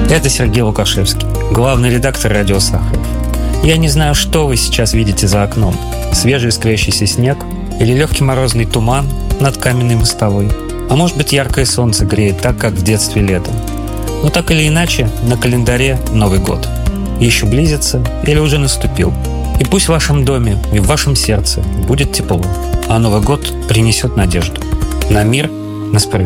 Это Сергей Лукашевский, главный редактор «Радио Сахаров». Я не знаю, что вы сейчас видите за окном. Свежий искрящийся снег или легкий морозный туман над каменной мостовой. А может быть, яркое солнце греет так, как в детстве летом. Но так или иначе, на календаре Новый год. Еще близится или уже наступил. И пусть в вашем доме и в вашем сердце будет тепло, а Новый год принесет надежду на мир, на справедливость.